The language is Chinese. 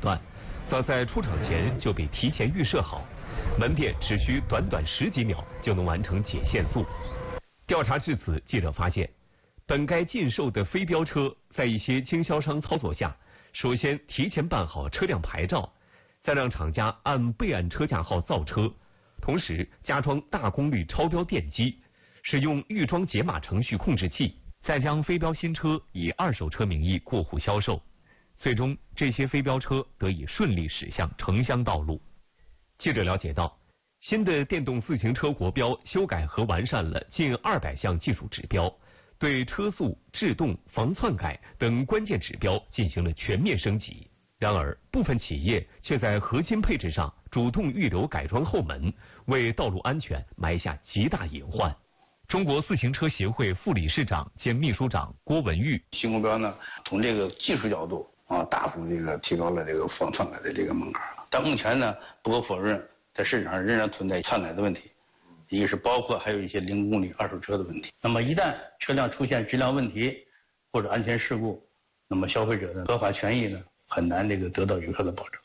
段，早在出厂前就被提前预设好，门店只需短短10几秒就能完成解限速。调查至此，记者发现，本该禁售的非标车，在一些经销商操作下，首先提前办好车辆牌照，再让厂家按备案车架号造车，同时加装大功率超标电机，使用预装解码程序控制器，再将非标新车以二手车名义过户销售。最终，这些非标车得以顺利驶向城乡道路。记者了解到，新的电动自行车国标修改和完善了近200项技术指标，对车速、制动、防篡改等关键指标进行了全面升级。然而，部分企业却在核心配置上主动预留改装后门，为道路安全埋下极大隐患。中国自行车协会副理事长兼秘书长郭文玉： 新国标呢，从这个技术角度大幅提高了这个防篡改的这个门槛。但目前呢，不可否认，在市场上仍然存在篡改的问题，一是包括还有一些0公里二手车的问题。那么一旦车辆出现质量问题或者安全事故，那么消费者的合法权益呢，很难得到有效的保证。